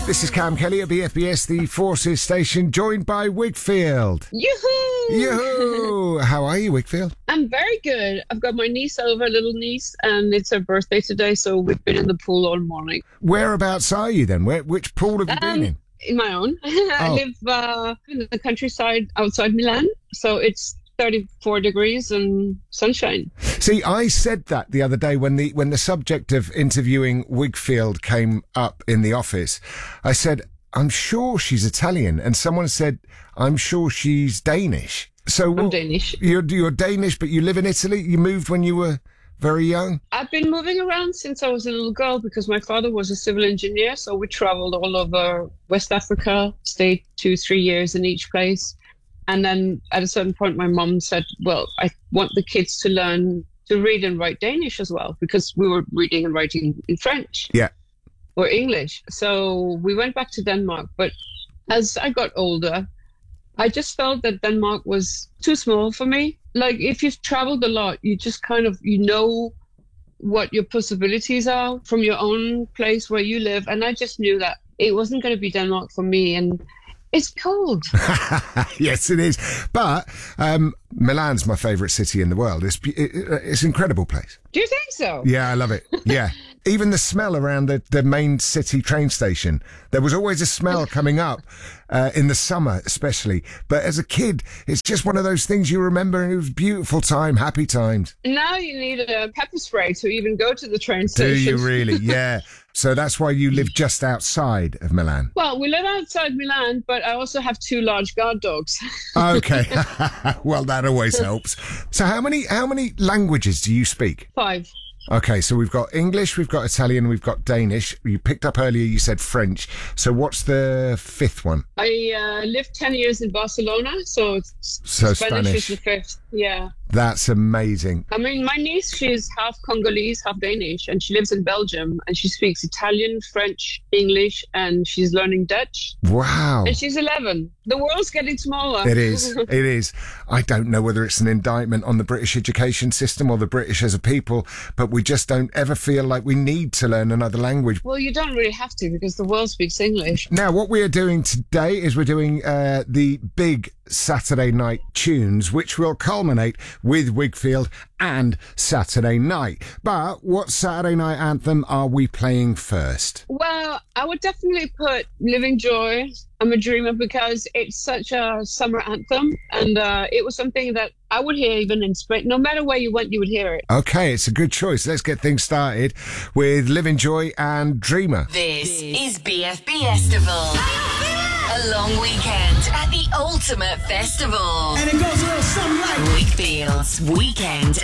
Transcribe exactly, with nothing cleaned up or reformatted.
This is Cam Kelly at B F B S, the Forces station, joined by Wigfield. Yoo-hoo! Yoo-hoo! How are you, Wigfield? I'm very good. I've got my niece over, little niece, and it's her birthday today, so we've been in the pool all morning. Whereabouts are you then? Where, which pool have you Um, been in? In my own. I Oh. live uh, in the countryside outside Milan, so it's thirty-four degrees and sunshine. See, I said that the other day when the when the subject of interviewing Wigfield came up in the office. I said, I'm sure she's Italian, and someone said, I'm sure she's Danish. So I'm what- Danish. You're, you're Danish, but you live in Italy? You moved when you were very young? I've been moving around since I was a little girl because my father was a civil engineer, so we traveled all over West Africa, stayed two, three years in each place. And then at a certain point, my mom said, well, I want the kids to learn to read and write Danish as well, because we were reading and writing in French. Yeah. Or English. So we went back to Denmark. But as I got older, I just felt that Denmark was too small for me. Like, if you've traveled a lot, you just kind of, you know what your possibilities are from your own place where you live. And I just knew that it wasn't going to be Denmark for me. And it's cold. Yes, it is. But um, Milan's my favourite city in the world. It's be- it, it's an incredible place. Do you think so? Yeah, I love it. Yeah. Even the smell around the, the main city train station. There was always a smell coming up uh, in the summer, especially. But as a kid, it's just one of those things you remember, and it was beautiful time, happy times. Now you need a pepper spray to even go to the train Do station. you really? Yeah. So that's why you live just outside of Milan. Well, we live outside Milan, but I also have two large guard dogs. Okay. Well, that always helps. So how many how many languages do you speak? Five. Okay, so we've got English, we've got Italian, we've got Danish. You picked up earlier, you said French. So what's the fifth one? I uh, lived ten years in Barcelona, so it's So Spanish, Spanish. is the fifth. Yeah. That's amazing. I mean, my niece, she's half Congolese, half Danish, and she lives in Belgium, and she speaks Italian, French, English, and she's learning Dutch. Wow. And she's eleven. The world's getting smaller. It is. It is. I don't know whether it's an indictment on the British education system or the British as a people, but we just don't ever feel like we need to learn another language. Well, you don't really have to because the world speaks English. Now, what we are doing today is we're doing uh, the big Saturday night tunes, which will culminate with Wigfield and Saturday Night. But what Saturday night anthem are we playing first? Well, I would definitely put Living Joy, I'm a Dreamer, because it's such a summer anthem. And uh, it was something that I would hear even in spring. No matter where you went, you would hear it. Okay, it's a good choice. Let's get things started with Living Joy and Dreamer. This is B F B Estival. A long weekend at the ultimate festival. And it goes a little something like Wigfield's Weekend